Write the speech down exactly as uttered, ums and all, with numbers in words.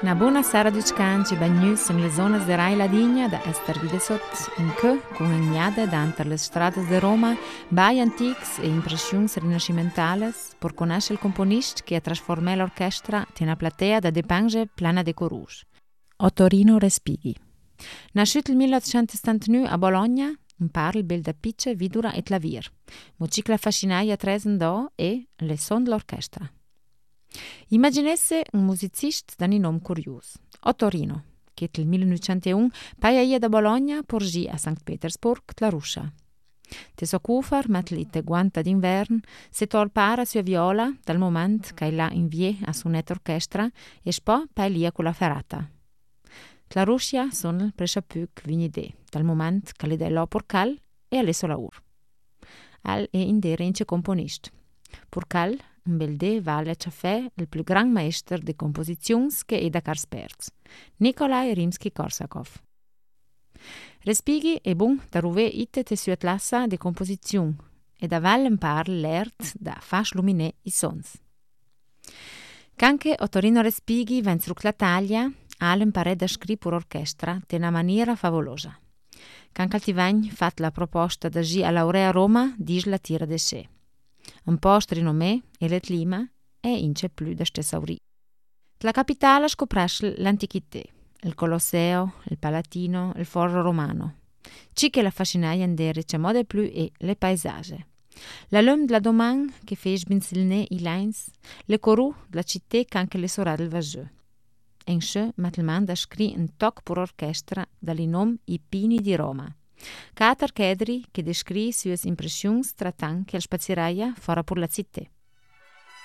Una buona sera di scanci bagnus in le zone di Rai Ladigna da Ester Videsot in che, con ignade d'antar le strade di Roma, bai antics e impressioni rinascimentales per conoscere il componista che ha trasformato l'orchestra in una platea da depange plana de coruge. Ottorino Respighi. Nasciuto nel milleottocentosettantanove a Bologna, impara il bel da picce, vidura e clavier. Mocicla fascinaia tresen do e le son dell'orchestra. Immaginesse un musicista da un nome curioso, Ottorino, che nel millenovecentouno paia da Bologna porgi a Sankt Petersburg, la Russia. Te so cufar, matlite guanta d'inverno, se tol para sua viola, dal momento che la invie a suonetta orchestra, e spo paia con la ferrata. La Russia sono presciapuc vignide, dal momento che le dai l'opor cal e alle sola ur. Al e indere ince componist. Pur cal, un bel de vale a caffè il più gran maestro di composizioni che è da Karsperz, Nikolai Rimsky-Korsakov. Respighi è buon da ruve ite te sua classe di composizione e da val impar l'ert da fas luminè i sons. Canche Ottorino Respighi vens ruc la taglia, al impare da scri pur orchestra de una maniera favolosa. Canche altivagn fat la proposta da gi a laurea a Roma, dis la tira de sé. Un posto rinomé e le clima e ince più da stessauri. La capitale scoprasce l'antichità, il Colosseo, il Palatino, il Foro Romano. Ci che la fascinaia andere c'è modo più e le paesaggi. La lum della domande che fece binsilne i lines, le corù della città che anche le sorelle del Vageux. En ce matlman da scri un toc per orchestra dall'inom I Pini di Roma. Cater Kedri che descri suas impressioni trattant che il spaziraia fora per la città.